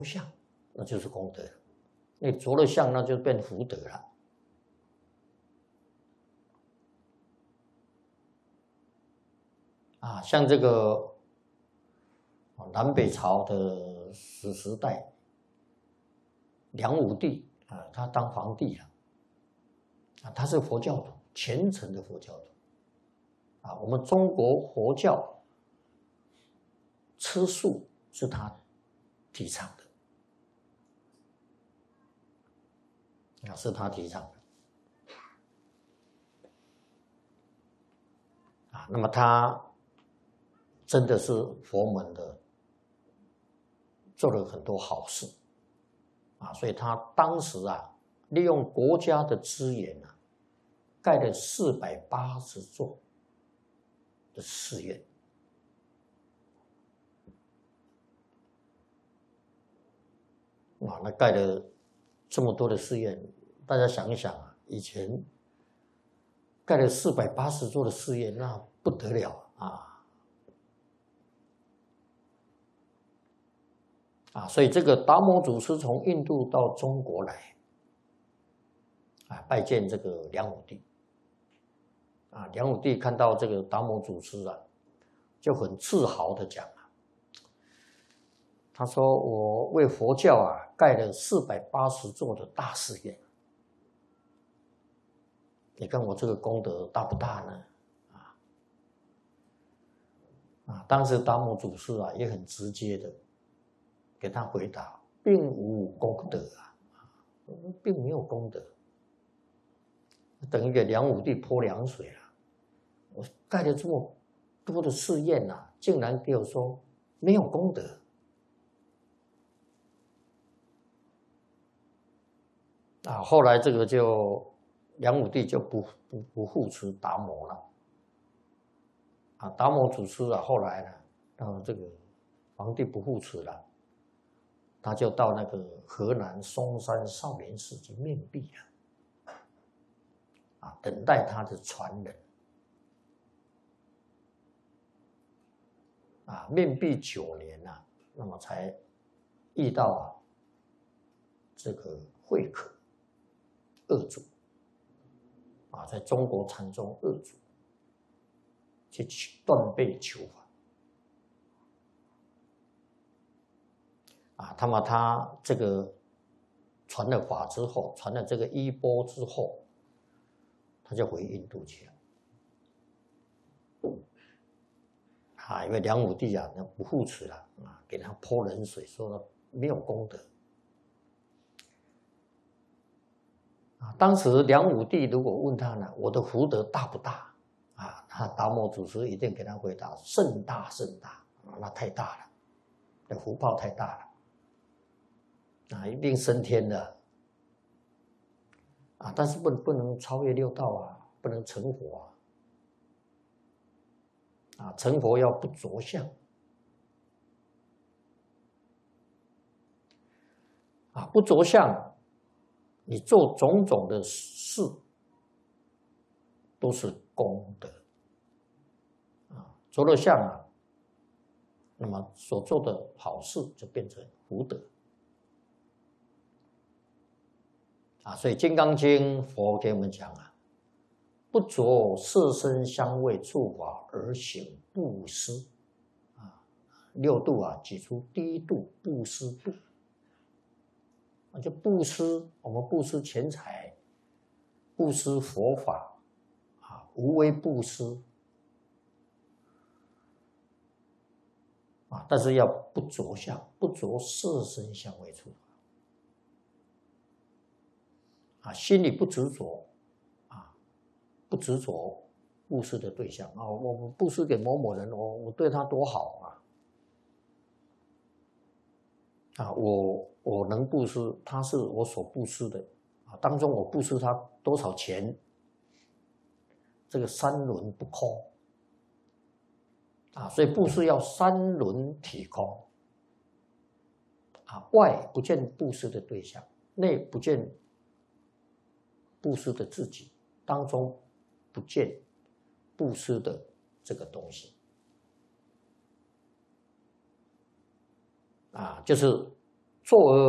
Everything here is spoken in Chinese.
相，那就是功德。你着了相，那就变福德了。像这个南北朝的时代，梁武帝他当皇帝他是佛教徒，虔诚的佛教徒我们中国佛教吃素是他提倡的是他提倡的那么他真的是佛门的，做了很多好事所以他当时利用国家的资源盖了480座的寺院那盖了这么多的寺院，大家想一想以前盖了480座的寺院，那不得了所以这个达摩祖师从印度到中国来拜见这个梁武帝梁武帝看到这个达摩祖师就很自豪的讲他说我为佛教盖了480座的大寺院，你看我这个功德大不大呢？当时达摩祖师也很直接的给他回答，并无功德并没有功德，等于给梁武帝泼凉水了。我盖了这么多的寺院竟然给我说没有功德后来这个梁武帝就不护持达摩了达摩祖师后来呢，这个皇帝不护持了，他就到那个河南嵩山少林寺去面壁了等待他的传人面壁9年那么才遇到这个慧可二祖在中国禅宗二祖去断背求法他这个传了法之后，传了这个衣钵之后，他就回印度去了因为梁武帝不护持了给他泼冷水，说没有功德当时梁武帝如果问他呢，我的福德大不大达摩祖师一定给他回答甚大甚大那太大了，那福报太大了一定升天的但是不能超越6道不能成佛成佛要不着相不着相，你做种种的事都是功德着了相那么所做的好事就变成福德所以《金刚经》佛给我们讲不着色声香味触法而行布施6度举出第1度布施度就布施，我们布施钱财，布施佛法无为布施但是要不着相，不着色声香味触法心里不执着不执着布施的对象我布施给某某人，我对他多好我能布施，他是我所布施的当中我布施他多少钱，这个3轮不空所以布施要3轮体空外不见布施的对象，内不见布施的自己，当中不见布施的这个东西就是坐而